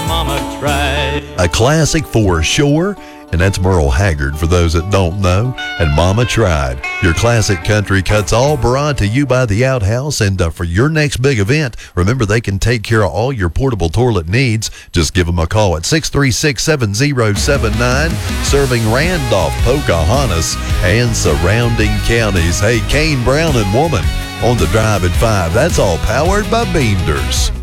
Mama tried. A classic for sure, and that's Merle Haggard for those that don't know, and Mama Tried. Your classic country cuts all brought to you by The Outhouse, and for your next big event, remember they can take care of all your portable toilet needs. Just give them a call at 636-7079, serving Randolph, Pocahontas, and surrounding counties. Hey, Kane Brown and Woman on the Drive at 5. That's all powered by Beamders.